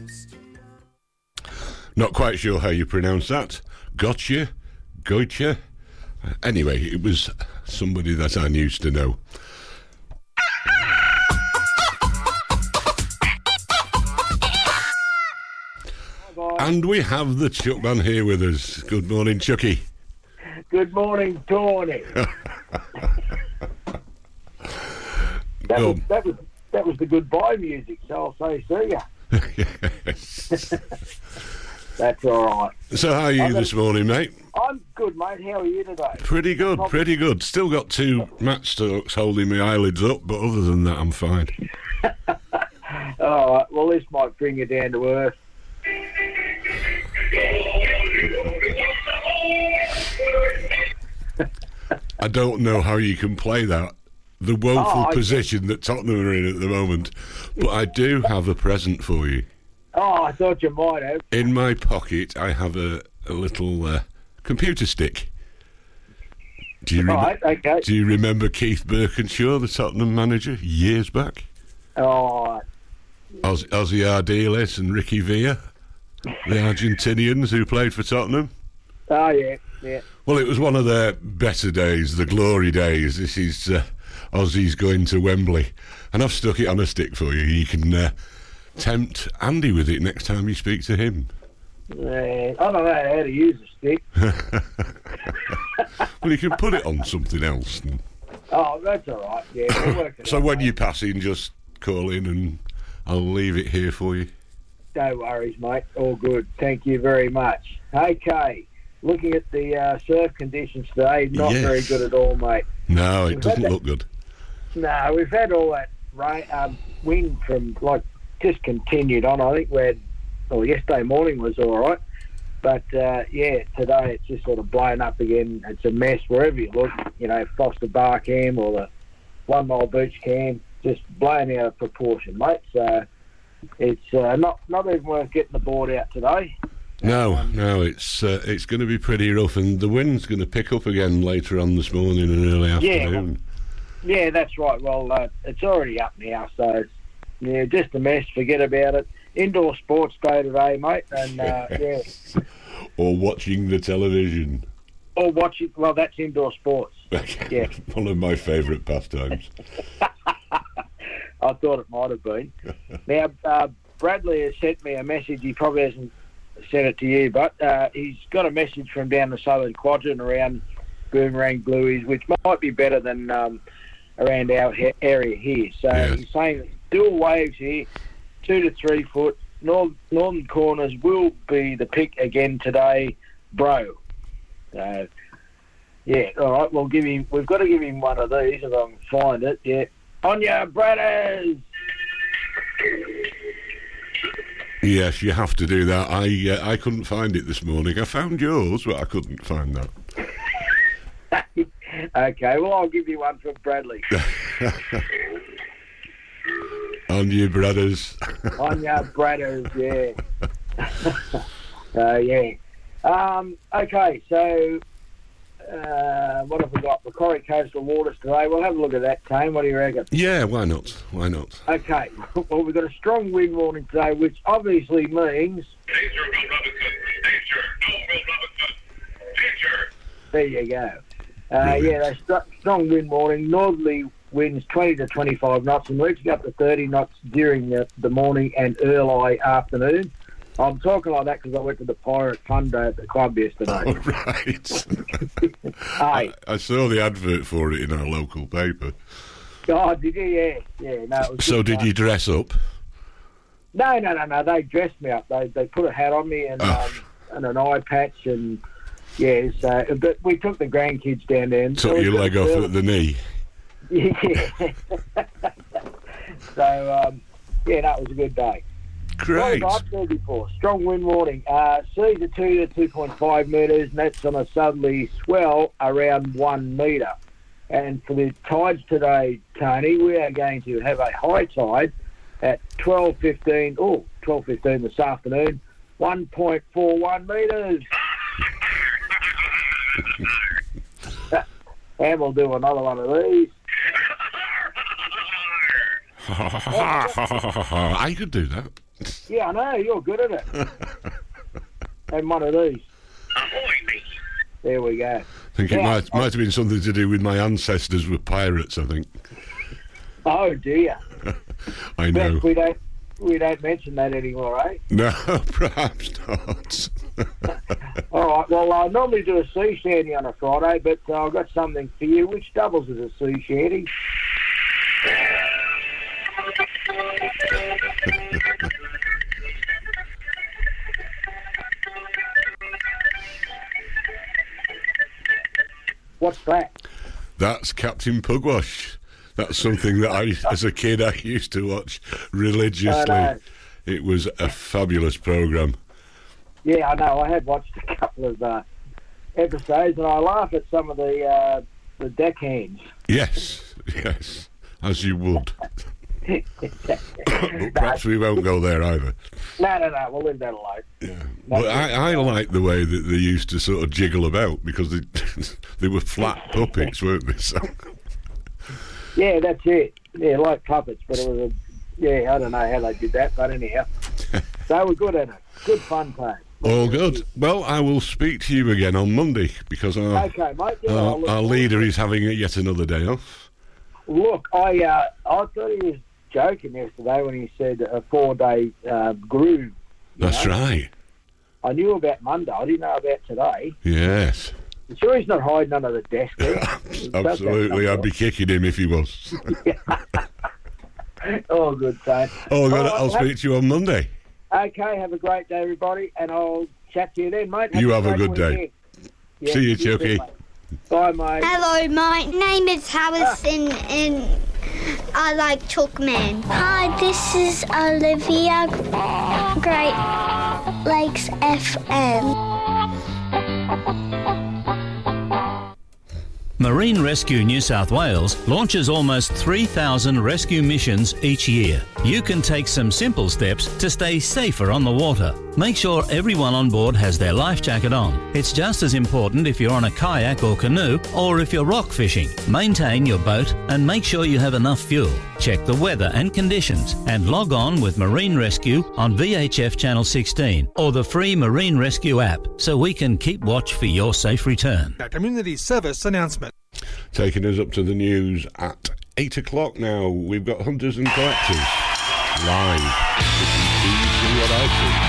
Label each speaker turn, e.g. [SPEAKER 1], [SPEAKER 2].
[SPEAKER 1] Not quite sure how you pronounce that. Gotcha? Goitcha? Anyway, it was somebody that I used to know. And we have the Chuckman here with us. Good morning, Chucky.
[SPEAKER 2] Good morning, Tony. That was the goodbye music, so I'll say see ya.
[SPEAKER 1] Yes.
[SPEAKER 2] That's all right.
[SPEAKER 1] So how are you this morning, mate?
[SPEAKER 2] I'm good, mate. How are you today?
[SPEAKER 1] Pretty good, pretty good. Still got 2 match stalks holding my eyelids up, but other than that, I'm fine.
[SPEAKER 2] All right. Well, this might bring you down to earth.
[SPEAKER 1] I don't know how you can play that. The woeful position that Tottenham are in at the moment. But I do have a present for you.
[SPEAKER 2] Oh, I thought you might have.
[SPEAKER 1] In my pocket, I have a little computer stick. Do you
[SPEAKER 2] okay.
[SPEAKER 1] Do you remember Keith Birkinshaw, the Tottenham manager, years back?
[SPEAKER 2] Oh.
[SPEAKER 1] Ozzy Ardiles and Ricky Villa, the Argentinians who played for Tottenham.
[SPEAKER 2] Oh, yeah.
[SPEAKER 1] Well, it was one of their better days, the glory days. This is Ozzy's going to Wembley. And I've stuck it on a stick for you. You can tempt Andy with it next time you speak to him.
[SPEAKER 2] I don't know how to use a stick.
[SPEAKER 1] Well, you can put it on something else.
[SPEAKER 2] Oh, that's all right. Yeah, we'll work it
[SPEAKER 1] So
[SPEAKER 2] out,
[SPEAKER 1] when
[SPEAKER 2] mate.
[SPEAKER 1] you pass in, just call in and I'll leave it here for you.
[SPEAKER 2] No worries, mate. All good. Thank you very much. Okay. Looking at the surf conditions today, not very good at all, mate.
[SPEAKER 1] No, it doesn't look good.
[SPEAKER 2] No, we've had all that rain, wind from, just continued on. I think yesterday morning was all right. But, today it's just sort of blown up again. It's a mess wherever you look. Foster Bar Cam or the 1 Mile Beach Cam, just blown out of proportion, mate. So it's not even worth getting the board out today.
[SPEAKER 1] No, it's going to be pretty rough, and the wind's going to pick up again later on this morning and early afternoon.
[SPEAKER 2] Yeah, that's right. Well, it's already up now, so it's, just a mess. Forget about it. Indoor sports day today, mate, and
[SPEAKER 1] Or watching the television.
[SPEAKER 2] Or watching. Well, that's indoor sports. Yeah,
[SPEAKER 1] one of my favourite pastimes.
[SPEAKER 2] I thought it might have been. Now, Bradley has sent me a message. He probably hasn't sent it to you, but he's got a message from down the southern quadrant around Boomerang Blueies, which might be better than around our area here. So he's saying dual waves here, 2 to 3 foot. Northern corners will be the pick again today, bro. So, all right, we've got to give him one of these if I can find it. Yeah. On your brothers!
[SPEAKER 1] Yes, you have to do that. I couldn't find it this morning. I found yours, but I couldn't find that.
[SPEAKER 2] Okay, well, I'll give you one from Bradley.
[SPEAKER 1] On your brothers.
[SPEAKER 2] On your brothers, yeah. Okay, so what have we got? Macquarie Coastal Waters today. We'll have a look at that, Tane. What do you reckon?
[SPEAKER 1] Yeah, why not?
[SPEAKER 2] Okay, well, we've got a strong wind warning today, which obviously means...
[SPEAKER 3] Danger, Will Robinson. Danger, no, Will Robinson. Danger.
[SPEAKER 2] There you go. That's strong wind warning. Northerly winds 20 to 25 knots and reaching up to 30 knots during the morning and early afternoon. I'm talking like that because I went to the Pirate Fun Day at the club yesterday.
[SPEAKER 1] Oh, right.
[SPEAKER 2] Hey.
[SPEAKER 1] I saw the advert for it in our local paper.
[SPEAKER 2] Oh, did you? Yeah. No, it was
[SPEAKER 1] so
[SPEAKER 2] good
[SPEAKER 1] did
[SPEAKER 2] fun.
[SPEAKER 1] you dress up?
[SPEAKER 2] No. They dressed me up. They put a hat on me and an eye patch and but we took the grandkids down there. And
[SPEAKER 1] Took your leg off at the knee.
[SPEAKER 2] Yeah. So that was a good day.
[SPEAKER 1] Great.
[SPEAKER 2] Well, I've said before, strong wind warning. Seas are 2 to 2.5 metres, and that's on a southerly swell around 1 metre. And for the tides today, Tony, we are going to have a high tide at 12:15 this afternoon, 1.41 metres. And we'll do another one of these.
[SPEAKER 1] I could do that.
[SPEAKER 2] Yeah, I know, you're good at it. And one of these.
[SPEAKER 3] Ahoy, mate.
[SPEAKER 2] There we go.
[SPEAKER 1] I think it might have been something to do with my ancestors were pirates, I think.
[SPEAKER 2] Oh, dear.
[SPEAKER 1] I know.
[SPEAKER 2] Bet we don't mention that anymore, eh?
[SPEAKER 1] No, perhaps not.
[SPEAKER 2] All right, well, I normally do a sea shanty on a Friday, but I've got something for you which doubles as a sea shanty. What's that?
[SPEAKER 1] That's Captain Pugwash. That's something that as a kid, I used to watch religiously.
[SPEAKER 2] I know.
[SPEAKER 1] It was a fabulous programme.
[SPEAKER 2] Yeah, I know. I had watched a couple of episodes, and I laugh at some of the deckhands.
[SPEAKER 1] Yes, as you would. But perhaps we won't go there either.
[SPEAKER 2] No, we'll leave that alone.
[SPEAKER 1] Yeah. But I like the way that they used to sort of jiggle about, because they were flat puppets, weren't they? So.
[SPEAKER 2] Yeah, that's it. Yeah, like puppets, but it was I don't know how they did that, but anyhow. They were good at it. Good fun time.
[SPEAKER 1] All good. Well, I will speak to you again on Monday, because
[SPEAKER 2] okay, mate. Yeah,
[SPEAKER 1] our leader is having yet another day off.
[SPEAKER 2] Look, I thought he was joking yesterday when he said a 4-day groove.
[SPEAKER 1] That's right.
[SPEAKER 2] I knew about Monday. I didn't know about today.
[SPEAKER 1] Yes.
[SPEAKER 2] I'm sure he's not hiding under the desk there.
[SPEAKER 1] Absolutely. I'd be kicking him if he was.
[SPEAKER 2] Oh, good, son.
[SPEAKER 1] Oh, good. I'll speak to you on Monday.
[SPEAKER 2] Okay, have a great day, everybody, and I'll chat to you then, mate.
[SPEAKER 1] You have a good day.
[SPEAKER 2] Yeah,
[SPEAKER 1] see you, Chucky.
[SPEAKER 2] Too, bye, mate.
[SPEAKER 4] Hello, my name is Harrison, and I like Chalkman. Hi, this is Olivia, Great Lakes FM.
[SPEAKER 5] Marine Rescue New South Wales launches almost 3,000 rescue missions each year. You can take some simple steps to stay safer on the water. Make sure everyone on board has their life jacket on. It's just as important if you're on a kayak or canoe, or if you're rock fishing. Maintain your boat and make sure you have enough fuel. Check the weather and conditions and log on with Marine Rescue on VHF Channel 16 or the free Marine Rescue app so we can keep watch for your safe return.
[SPEAKER 6] A community service announcement.
[SPEAKER 1] Taking us up to the news at 8 o'clock now. We've got Hunters and Collectors live. This is BBC What I See.